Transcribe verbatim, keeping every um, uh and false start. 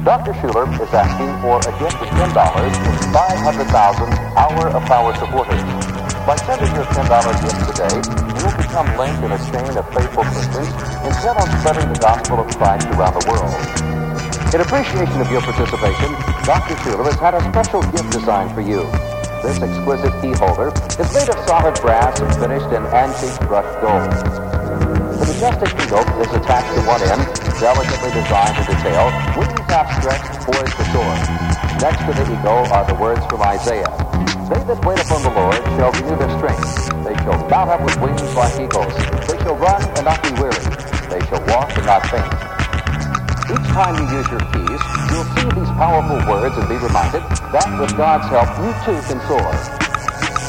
Doctor Schuler is asking for a gift of ten dollars and five hundred thousand Hour of Power supporters. By sending your ten dollars gift today, you'll become linked in a chain of faithful Christians intent on spreading the gospel of Christ around the world. In appreciation of your participation, Doctor Schuler has had a special gift designed for you. This exquisite key holder is made of solid brass and finished in antique brushed gold. The majestic eagle is attached to one end, delicately designed in detail, wings outstretched poised to soar. Next to the eagle are the words from Isaiah. They that wait upon the Lord shall renew their strength. They shall mount up with wings like eagles. They shall run and not be weary. They shall walk and not faint. Each time you use your keys, you'll see these powerful words and be reminded that with God's help, you too can soar.